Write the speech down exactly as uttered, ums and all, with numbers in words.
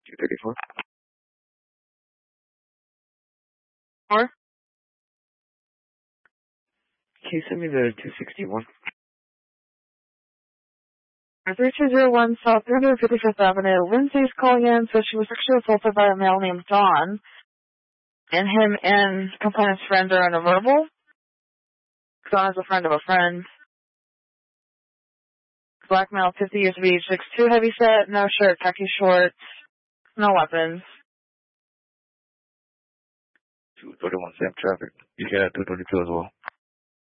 two thirty-four. Or? Can you send me the two sixty-one? three two zero one South three fifty-fifth Avenue. Lindsay's calling in, so she was sexually assaulted by a male named Don. And him and complainant's friend are in a verbal. Don is a friend of a friend. Black male, fifty years of age, six two heavy set, no shirt, khaki shorts, no weapons. two thirty-one, same traffic. You get at two thirty-two as well.